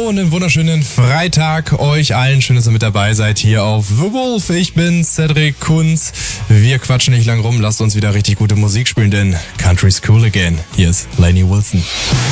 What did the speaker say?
Hallo und einen wunderschönen Freitag euch allen. Schön, dass ihr mit dabei seid hier auf The Wolf. Ich bin Cedric Kunz. Wir quatschen nicht lang rum. Lasst uns wieder richtig gute Musik spielen, denn Country's cool again. Hier ist Lainey Wilson.